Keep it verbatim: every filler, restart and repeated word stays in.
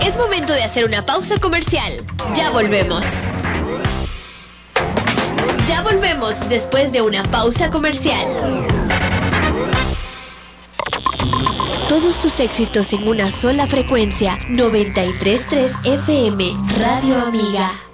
Es momento de hacer una pausa comercial. Ya volvemos. Ya volvemos después de una pausa comercial. Todos tus éxitos en una sola frecuencia. noventa y tres punto tres F M, Radio Amiga.